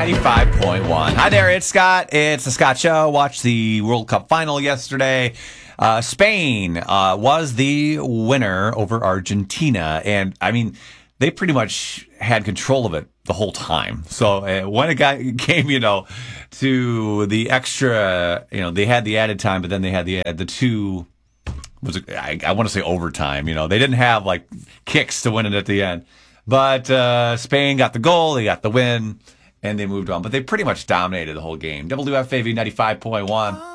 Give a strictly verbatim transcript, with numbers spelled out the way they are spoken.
ninety-five point one. Hi there, it's Scott. It's the Scott Show. Watched the World Cup final yesterday. Uh, Spain uh, was the winner over Argentina. And, I mean, they pretty much had control of it the whole time. So uh, when it got, came, you know, to the extra, you know, they had the added time, but then they had the, uh, the two, was it, I, I want to say overtime. You know, they didn't have, like, kicks to win it at the end. But uh, Spain got the goal, they got the win, and they moved on. But they pretty much dominated the whole game. W F A V ninety-five point one.